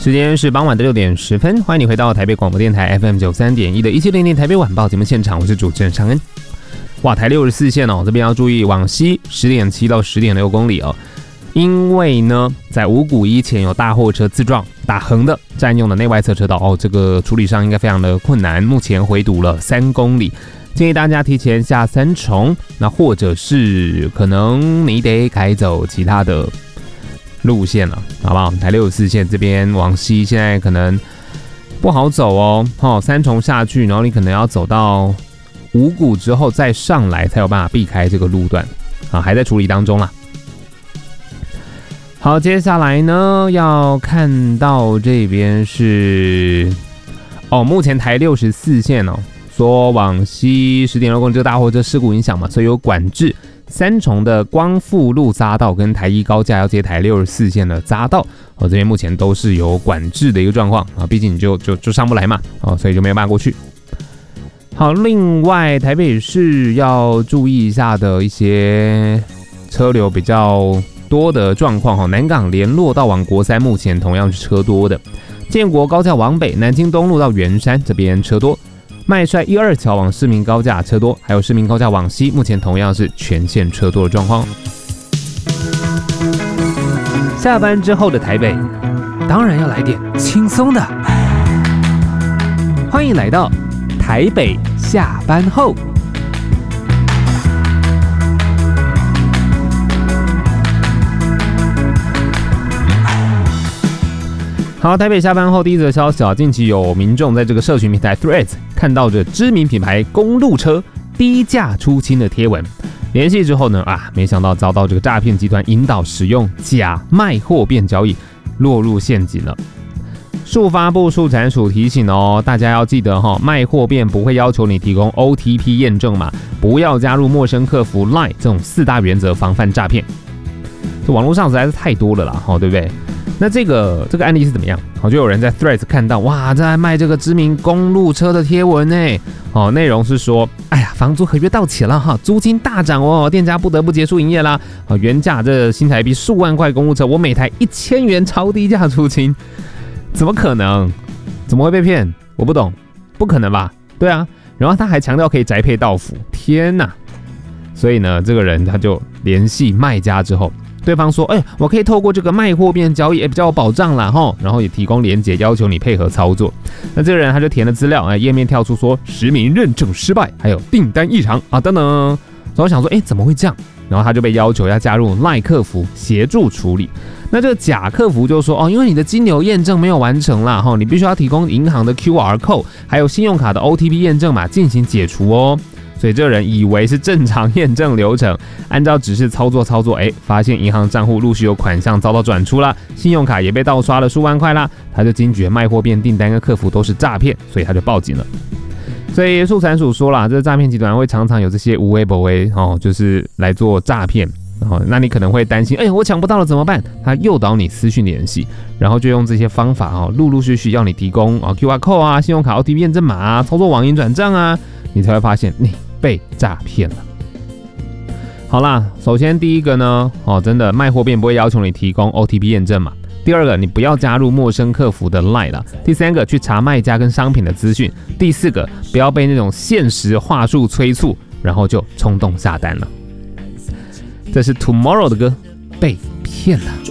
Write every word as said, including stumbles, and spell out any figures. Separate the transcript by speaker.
Speaker 1: 时间是傍晚的六点十分，欢迎你回到台北广播电台 F M 九三点一的一七零零台北晚报节目现场，我是主持人常恩。哇，台六十四线哦，这边要注意往西十点七到十点六公里哦，因为呢，在五股一前有大货车自撞打横的占用的内外侧车道哦，这个处理上应该非常的困难，目前回堵了三公里。建议大家提前下三重，那或者是可能你得改走其他的路线了，好不好？台六十四线这边往西现在可能不好走哦，哦，三重下去，然后你可能要走到五股之后再上来，才有办法避开这个路段啊，还在处理当中啦。好，接下来呢，要看到这边是哦，目前台六十四线哦，说往西十点六公里这个大货车事故影响嘛，所以有管制。三重的光复路匝道跟台一高架要接台六十四线的匝道，哦，这边目前都是有管制的一个状况啊，毕竟你就就就上不来嘛，哦，所以就没有办法过去。好，另外台北市要注意一下的一些车流比较多的状况，哈，南港联络到往国三目前同样是车多的，建国高架往北，南京东路到圆山这边车多。麦帅一二桥往市民高架车多，还有市民高架往西，目前同样是全线车多的状况。下班之后的台北，当然要来点轻松的。欢迎来到台北下班后。好，台北下班后第一则消息啊，近期有民众在这个社群平台 Threads 看到着知名品牌公路车低价出清的贴文，联系之后呢，啊，没想到遭到这个诈骗集团引导使用假卖货变交易，落入陷阱了。数发部数产署提醒哦，大家要记得哈、哦，卖货变不会要求你提供 O T P 验证码，不要加入陌生客服 Line 这种四大原则防范诈骗。这网络上实在是太多了啦，哦，对不对？那这个这个案例是怎么样？好，就有人在 Threads 看到，哇，在卖这个知名公路车的贴文呢。哦，内容是说，哎呀，房租合约到期了哈，租金大涨哦，店家不得不结束营业啦。哦，原价这新台币数万块公路车，我每台一千元超低价出清，怎么可能？怎么会被骗？我不懂，不可能吧？对啊，然后他还强调可以宅配到府，天哪！所以呢，这个人他就联系卖家之后。对方说：“哎，我可以透过这个卖货变交易，也比较有保障啦，吼。然后也提供连结，要求你配合操作。那这个人他就填了资料，哎，页面跳出说实名认证失败，还有订单异常啊，等等。然后想说，哎，怎么会这样？然后他就被要求要加入 Line 客服协助处理。那这个假客服就说，哦，因为你的金流验证没有完成啦，吼，你必须要提供银行的 Q R code， 还有信用卡的 O T P 验证码进行解除哦。”所以这个人以为是正常验证流程，按照指示操作操作，哎，发现银行账户陆续有款项遭到转出啦，信用卡也被盗刷了数万块啦，他就惊觉卖货变订单跟客服都是诈骗，所以他就报警了。所以数产署说啦，这诈骗集团会常常有这些无微不微哦，就是来做诈骗。哦，那你可能会担心，哎，我抢不到了怎么办？他诱导你私讯联系，然后就用这些方法哦，陆陆续续要你提供啊 Q R code 啊、信用卡 O T P 验证码啊、操作网银转账啊，你才会发现你被诈骗了。好啦，首先第一个呢，哦，真的卖货变不会要求你提供 O T P 验证码。第二个，你不要加入陌生客服的 Line 啦。第三个，去查卖家跟商品的资讯。第四个，不要被那种限时话术催促，然后就冲动下单了。这是 Tomorrow 的歌，被骗了。